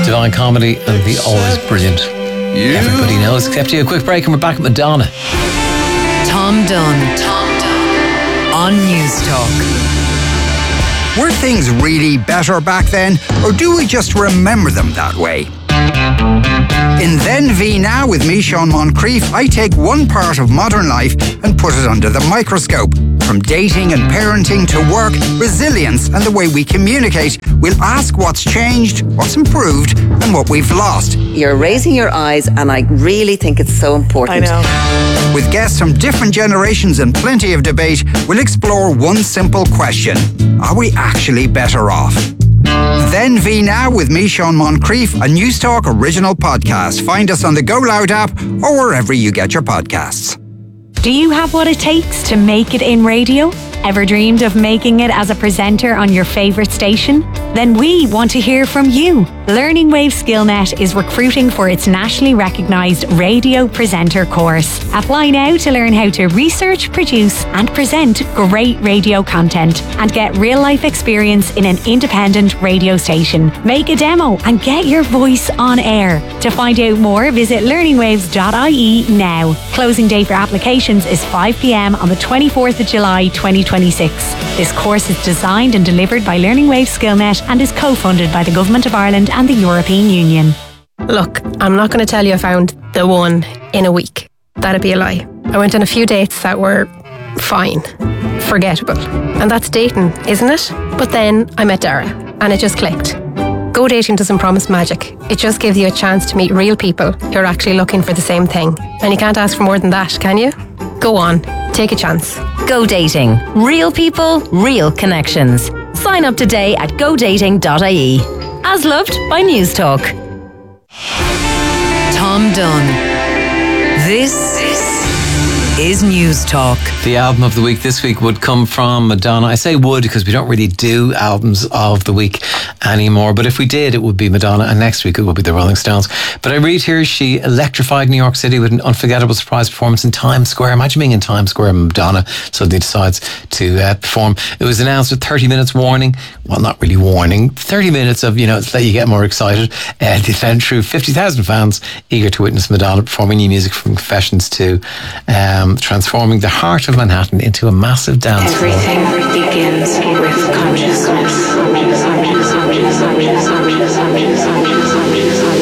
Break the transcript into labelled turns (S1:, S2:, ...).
S1: Divine Comedy and the always brilliant Everybody Knows, except you. A quick break and we're back at Madonna.
S2: Tom Dunn on News Talk.
S3: Were things really better back then, or do we just remember them that way? In Then V Now with me, Sean Moncrief, I take one part of modern life and put it under the microscope. From dating and parenting to work, resilience and the way we communicate, we'll ask what's changed, what's improved and what we've lost.
S4: You're raising your eyes and I really think it's so important.
S5: I know.
S3: With guests from different generations and plenty of debate, we'll explore one simple question. Are we actually better off? Then V Now with me, Sean Moncrief, a News Talk original podcast. Find us on the Go Loud app or wherever you get your podcasts.
S6: Do you have what it takes to make it in radio? Ever dreamed of making it as a presenter on your favourite station? Then we want to hear from you. Learning Wave SkillNet is recruiting for its nationally recognised radio presenter course. Apply now to learn how to research, produce and present great radio content and get real-life experience in an independent radio station. Make a demo and get your voice on air. To find out more, visit learningwaves.ie now. Closing day for applications is 5 p.m. on the 24th of July 2026. This course is designed and delivered by Learning Wave SkillNet and is co-funded by the Government of Ireland and the European Union.
S7: Look, I'm not going to tell you I found the one in a week. That'd be a lie. I went on a few dates that were fine, forgettable. And that's dating, isn't it? But then I met Dara and it just clicked. Go Dating doesn't promise magic. It just gives you a chance to meet real people who are actually looking for the same thing. And you can't ask for more than that, can you? Go on, take a chance.
S2: Go Dating. Real people, real connections. Sign up today at godating.ie. As loved by News Talk. Tom Dunn. This is News Talk.
S1: The album of the week this week would come from Madonna. I say would because we don't really do albums of the week anymore, but if we did, it would be Madonna, and next week it would be the Rolling Stones. But I read here she electrified New York City with an unforgettable surprise performance in Times Square. Imagine being in Times Square and Madonna suddenly decides to perform. It was announced with 30 minutes warning. Well, not really warning. 30 minutes of, to let you get more excited. The event drew 50,000 fans eager to witness Madonna performing new music from Confessions to transforming the heart of Manhattan into a massive dance floor.
S8: Everything begins with consciousness.